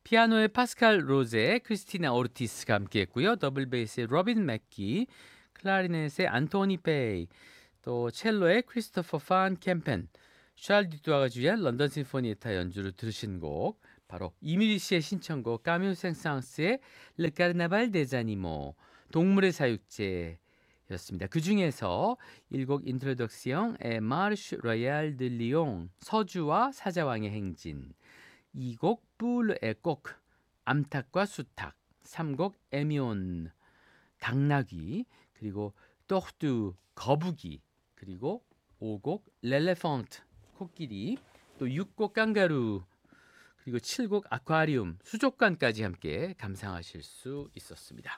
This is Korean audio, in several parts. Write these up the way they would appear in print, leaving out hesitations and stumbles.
피아노의 파스칼 로제, 크리스티나 오르티스가 함께했고요. 더블 베이스의 로빈 맥기, 클라리넷의 안토니 페이, 또 첼로의 크리스토퍼 판 캠펜, 샬 디투아가 주연 런던 심포니에타 연주를 들으신 곡 바로 이미리 씨의 신청곡 까뮤 생상스의 르 카르나발 데자니모 동물의 사육제였습니다. 그 중에서 1곡 인트로덕시옹 에 마르슈 로얄 드 리옹 서주와 사자왕의 행진, 2곡 뿌르 에꼭 암탉과 수탉, 3곡 에미온 당나귀, 그리고 또르뚜 거북이, 그리고 5곡 렐레펀트 코끼리, 또 6곡 깡가루, 그리고 7곡 아쿠아리움 수족관까지 함께 감상하실 수 있었습니다.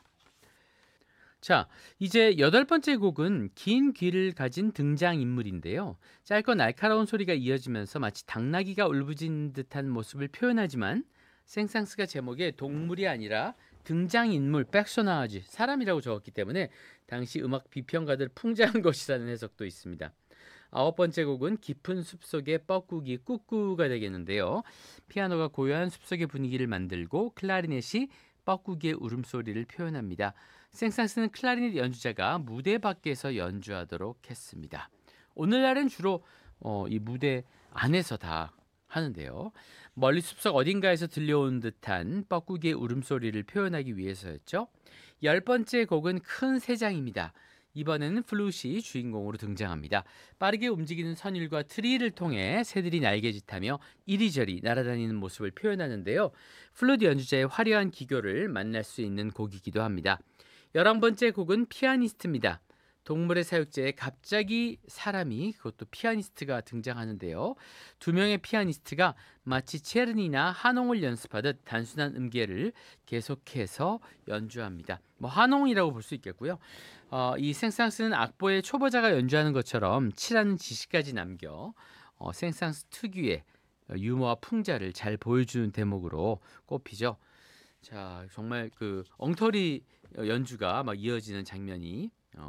자, 이제 여덟 번째 곡은 긴 귀를 가진 등장인물인데요. 짧고 날카로운 소리가 이어지면서 마치 당나귀가 울부짖는 듯한 모습을 표현하지만 생상스가 제목에 동물이 아니라 등장인물, 백소나지, 사람이라고 적었기 때문에 당시 음악 비평가들 풍자한 것이라는 해석도 있습니다. 아홉 번째 곡은 깊은 숲속의 뻐꾸기 꾸꾸가 되겠는데요. 피아노가 고요한 숲속의 분위기를 만들고 클라리넷이 뻐꾸기의 울음소리를 표현합니다. 생상스는 클라리넷 연주자가 무대 밖에서 연주하도록 했습니다. 오늘날은 주로 이 무대 안에서 다 하는데요. 멀리 숲속 어딘가에서 들려온 듯한 뻐꾸기의 울음소리를 표현하기 위해서였죠. 열 번째 곡은 큰 새장입니다. 이번에는 플룻이 주인공으로 등장합니다. 빠르게 움직이는 선율과 트리를 통해 새들이 날개짓하며 이리저리 날아다니는 모습을 표현하는데요. 플룻 연주자의 화려한 기교를 만날 수 있는 곡이기도 합니다. 11번째 곡은 피아니스트입니다. 동물의 사육제에 갑자기 사람이, 그것도 피아니스트가 등장하는데요. 두 명의 피아니스트가 마치 체르니나 한홍을 연습하듯 단순한 음계를 계속해서 연주합니다. 뭐 한홍이라고 볼 수 있겠고요. 이 생상스는 악보에 초보자가 연주하는 것처럼 치라는 지시까지 남겨 생상스 특유의 유머와 풍자를 잘 보여주는 대목으로 꼽히죠. 자, 정말 그 엉터리 연주가 막 이어지는 장면이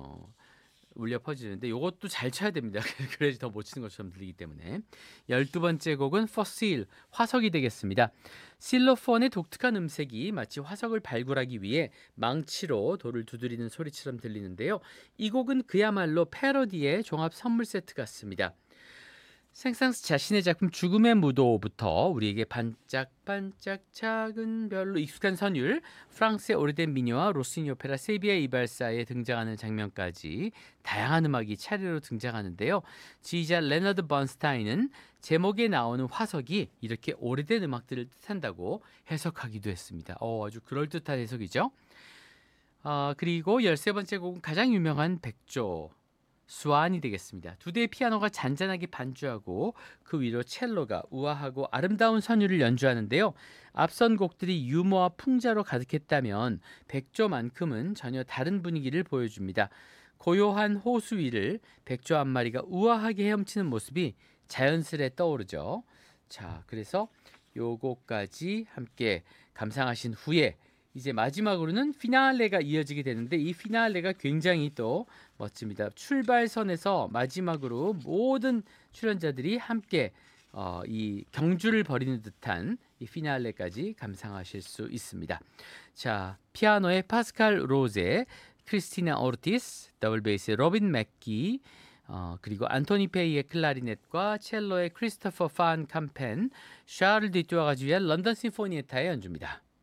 울려 퍼지는데 이것도 잘 쳐야 됩니다. 그래야지 더 못 치는 것처럼 들리기 때문에. 12번째 곡은 포실, 화석이 되겠습니다. 실로폰의 독특한 음색이 마치 화석을 발굴하기 위해 망치로 돌을 두드리는 소리처럼 들리는데요. 이 곡은 그야말로 패러디의 종합 선물 세트 같습니다. 생상스 자신의 작품 죽음의 무도부터 우리에게 반짝반짝 작은 별로 익숙한 선율, 프랑스의 오래된 미녀와 로시니 오페라 세비야 이발사에 등장하는 장면까지 다양한 음악이 차례로 등장하는데요. 지휘자 레너드 번스타인은 제목에 나오는 화석이 이렇게 오래된 음악들을 뜻한다고 해석하기도 했습니다. 아주 그럴듯한 해석이죠. 그리고 13번째 곡은 가장 유명한 백조 스완이 되겠습니다. 두 대의 피아노가 잔잔하게 반주하고 그 위로 첼로가 우아하고 아름다운 선율을 연주하는데요. 앞선 곡들이 유머와 풍자로 가득했다면 백조만큼은 전혀 다른 분위기를 보여줍니다. 고요한 호수 위를 백조 한 마리가 우아하게 헤엄치는 모습이 자연스레 떠오르죠. 자, 그래서 요곡까지 함께 감상하신 후에 이제 마지막으로는 피날레가 이어지게 되는데 이 피날레가 굉장히 또 멋집니다. 출발선에서 마지막으로 모든 출연자들이 함께 이 경주를 벌이는 듯한 이 피날레까지 감상하실 수 있습니다. 자, 피아노의 파스칼 로제, 크리스티나 오르티스, 더블 베이스의 로빈 맥기, 그리고 안토니 페이의 클라리넷과 첼로의 크리스토퍼 판 캠펜, 샤를 디투아가 주연 런던 심포니에타의 연주입니다.